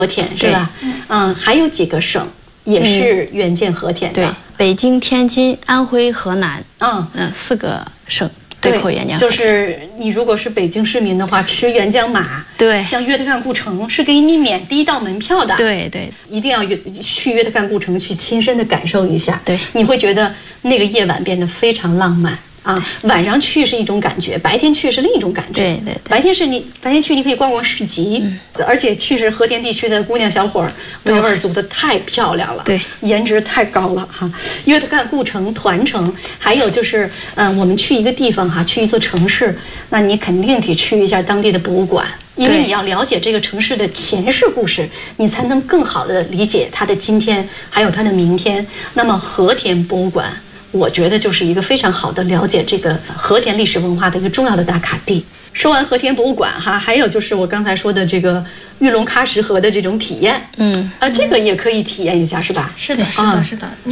和田是吧？还有几个省也是援建和田的。 对，北京、天津、安徽、河南，4个省对口援建和田。 就是你如果是北京市民的话，吃援疆马， 对， 像约特干故城是给你免第1道门票的。 对对， 一定要去约特干故城去亲身的感受一下。 对， 你会觉得那个夜晚变得非常浪漫。晚上去是一种感觉，白天去是另一种感觉。 对对对， 白天去你可以逛逛市集，而且去是和田地区的姑娘小伙儿，维吾尔族的太漂亮了， 对， 颜值太高了哈。约特干故城、团城，还有就是我们去一个地方哈，去一座城市，那你肯定得去一下当地的博物馆。因为你要了解这个城市的前世故事，你才能更好的理解它的今天，还有它的明天。那么和田博物馆，我觉得就是一个非常好的了解这个和田历史文化的一个重要的打卡地。说完和田博物馆哈，还有就是我刚才说的这个玉龙喀什河的这种体验，这个也可以体验一下，是吧？ 是的，是的，是的。